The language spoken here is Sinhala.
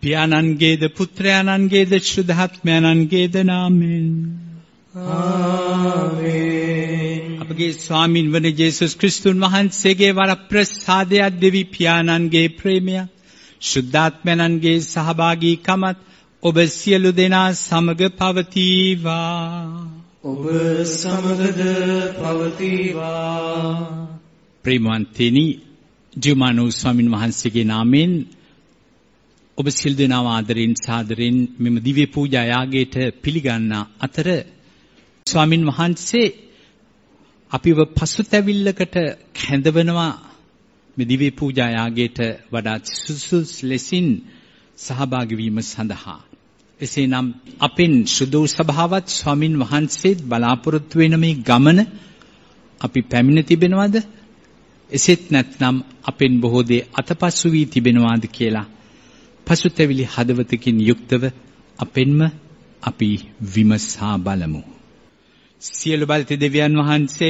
පියාණන්ගේද පුත්‍රයාණන්ගේද ශුද්ධාත්මයන්ගේද නාමයෙන් ආමේන්. අපගේ ස්වාමින් වන ජේසුස් ක්‍රිස්තුන් වහන්සේගේ වරප්‍රසාදයක් දෙවි පියාණන්ගේ ප්‍රේමය ශුද්ධාත්මයන්ගේ සහභාගීකමත් ඔබ සියලු දෙනා සමග පවතිවා. ඔබ සමගද පවතිවා. ප්‍රේමවන්තනි, ජීවමානව ස්වාමින් වහන්සේගේ නාමයෙන් ඔබ සියලු දෙනාව ආදරෙන් සාදරෙන් මෙම දිව්‍ය පූජා යාගයට පිළිගන්නා අතර ස්වාමින් වහන්සේ අපිව පසුතැවිල්ලකට කැඳවනවා මේ දිව්‍ය පූජා යාගයට වඩා සුසුස් ලෙසින් සහභාගී වීම සඳහා. එසේනම් අපෙන් සුදු සභාවත් ස්වාමින් වහන්සේත් බලාපොරොත්තු වෙන මේ ගමන අපි පැමිණ තිබෙනවද? එසේත් නැත්නම් අපෙන් බොහෝ දේ අතපසු වී තිබෙනවාද කියලා පසුතැවිලි හදවතකින් යුක්තව අපෙන්ම අපි විමසා බලමු. සියලු බලති දෙවියන් වහන්සේ